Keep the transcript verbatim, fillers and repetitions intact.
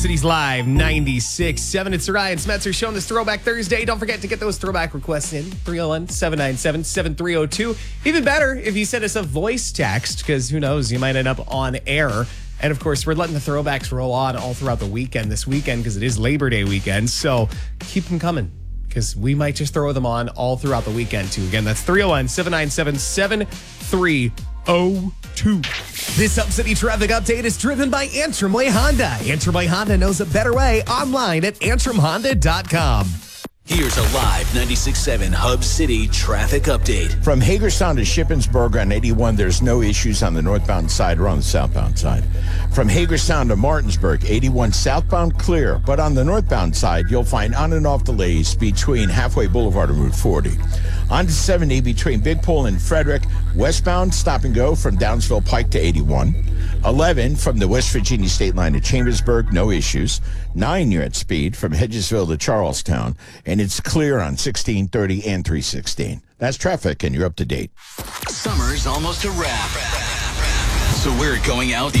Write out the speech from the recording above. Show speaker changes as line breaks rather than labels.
Cities Live ninety-six point seven. It's Ryan Smetzer showing this Throwback Thursday. Don't forget to get those throwback requests in. three oh one, seven nine seven, seven three oh two. Even better if you send us a voice text, because who knows, you might end up on air. And of course, we're letting the throwbacks roll on all throughout the weekend this weekend because it is Labor Day weekend. So keep them coming because we might just throw them on all throughout the weekend too. Again, that's three oh one, seven nine seven, seven three oh two. This Hub City traffic update is driven by Antrim Way Honda. Antrim Way Honda knows a better way. Online at antrim honda dot com.
Here's a live ninety-six point seven Hub City traffic update.
From Hagerstown to Shippensburg on eighty-one, there's no issues on the northbound side or on the southbound side. From Hagerstown to Martinsburg, eighty-one southbound clear, but on the northbound side, you'll find on and off delays between Halfway Boulevard and Route forty. On to seventy between Big Pole and Frederick, westbound stop and go from Downsville Pike to eighty-one. eleven from the West Virginia state line to Chambersburg, no issues. nine you're at speed from Hedgesville to Charlestown, and it's clear on sixteen thirty and three sixteen. That's traffic, and you're up to date.
Summer's almost a wrap, so we're going out